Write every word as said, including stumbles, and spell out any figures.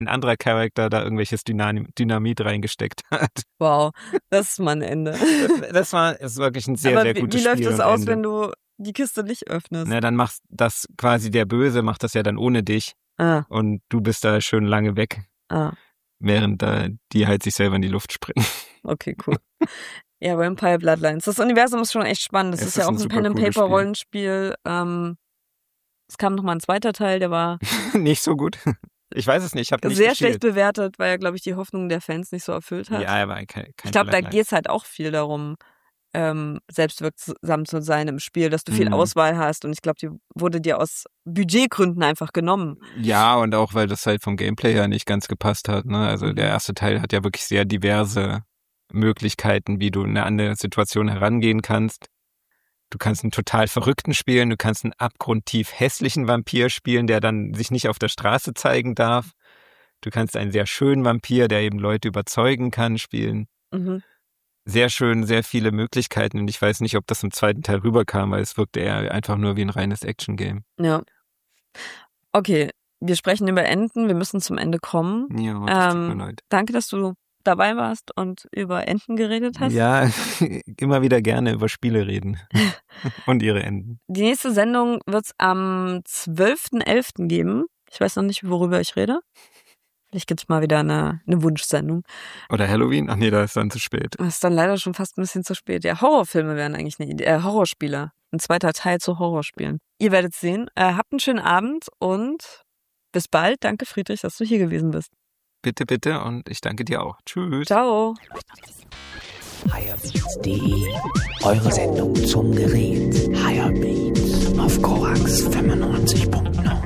ein anderer Charakter da irgendwelches Dynam- Dynamit reingesteckt hat. Wow, das ist mal ein Ende. Das war ist wirklich ein sehr, Aber sehr wie, gutes wie läuft Spiel. das und aus, Ende. wenn du die Kiste nicht öffnest? Na, dann machst das quasi der Böse, macht das ja dann ohne dich Ah, und du bist da schön lange weg, ah, während da die halt sich selber in die Luft springen. okay, cool. Ja, Vampire Bloodlines. Das Universum ist schon echt spannend. Das Es ist ja ist auch ein ein super cooles Pen-and-Paper-Rollenspiel. Ähm, es kam nochmal ein zweiter Teil, der war Nicht so gut. Ich weiß es nicht, ich habe nicht sehr schlecht gespielt. bewertet, weil er, glaube ich, die Hoffnungen der Fans nicht so erfüllt hat. Ja, er war kein, kein ich glaube, da Bloodline. geht es halt auch viel darum, ähm, selbstwirksam zu sein im Spiel, dass du viel Mhm. Auswahl hast. Und ich glaube, die wurde dir aus Budgetgründen einfach genommen. Ja, und auch, weil das halt vom Gameplay her nicht ganz gepasst hat. Ne? Also Mhm. der erste Teil hat ja wirklich sehr diverse Möglichkeiten, wie du in eine andere Situation herangehen kannst. Du kannst einen total verrückten spielen, du kannst einen abgrundtief hässlichen Vampir spielen, der dann sich nicht auf der Straße zeigen darf. Du kannst einen sehr schönen Vampir, der eben Leute überzeugen kann, spielen. Mhm. Sehr schön, sehr viele Möglichkeiten und ich weiß nicht, ob das im zweiten Teil rüberkam, weil es wirkte eher einfach nur wie ein reines Action-Game. Ja. Okay, wir sprechen über Enten, wir müssen zum Ende kommen. Ja, das tut mir Ähm, leid. danke, dass du dabei warst und über Enten geredet hast. Ja, immer wieder gerne über Spiele reden und ihre Enden. Die nächste Sendung wird es am zwölften elften geben. Ich weiß noch nicht, worüber ich rede. Vielleicht gibt es mal wieder eine, eine Wunschsendung. Oder Halloween? Ach nee, da ist dann zu spät. Das ist dann leider schon fast ein bisschen zu spät. Ja, Horrorfilme wären eigentlich eine Idee. Äh, Horrorspiele. Ein zweiter Teil zu Horrorspielen. Ihr werdet sehen. Äh, habt einen schönen Abend und bis bald. Danke, Friedrich, dass du hier gewesen bist. Bitte, bitte und ich danke dir auch. Tschüss. Ciao. Hirebeats punkt de, eure Sendung zum Gerät. Hirebeats auf Korax fünfundneunzig Punkt neun.